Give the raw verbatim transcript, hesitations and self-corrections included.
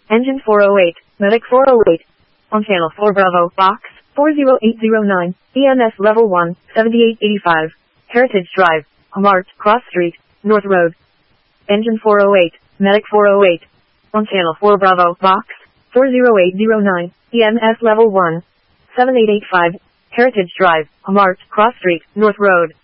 Engine four oh eight, Medic four oh eight. On channel four Bravo, box, four zero eight zero nine, E M S level one, seventy-eight eighty-five. Heritage Drive, Mart, Cross Street, North Road. Engine four oh eight, Medic four oh eight. On channel four Bravo, box, four zero eight zero nine, E M S level one, seven eight eight five. Heritage Drive, Mart, Cross Street, North Road.